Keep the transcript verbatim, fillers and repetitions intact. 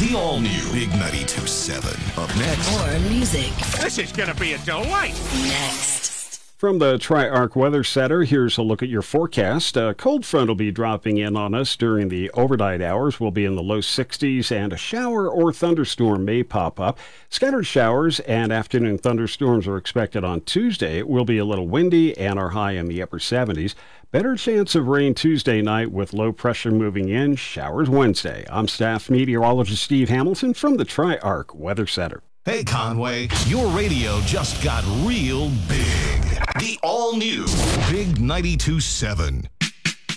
The all-new Big ninety-two point seven. Up next. More music. This is going to be a delight. Next. From the Tri-Arc Weather Center, here's a look at your forecast. A cold front will be dropping in on us during the overnight hours. We'll be in the low sixties, and a shower or thunderstorm may pop up. Scattered showers and afternoon thunderstorms are expected on Tuesday. It will be a little windy, and our high in the upper seventies. Better chance of rain Tuesday night with low pressure moving in. Showers Wednesday. I'm staff meteorologist Steve Hamilton from the Tri-Arc Weather Center. Hey, Conway, your radio just got real big. The all-new Big ninety-two point seven.